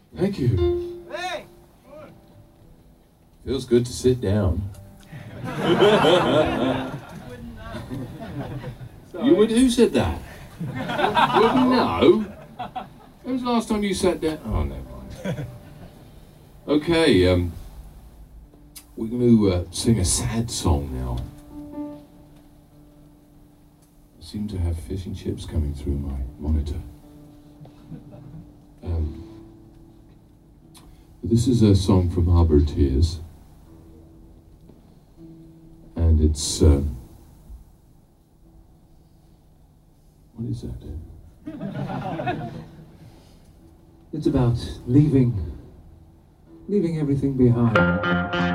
Thank you. Hey! Feels good to sit down. You would? Who said that? Wouldn't know. When was the last time you sat down? Oh, never mind. Okay, we're going to sing a sad song now. I seem to have fish and chips coming through my monitor. This is a song from Harbour Tears, and it's what is that? It's about leaving everything behind.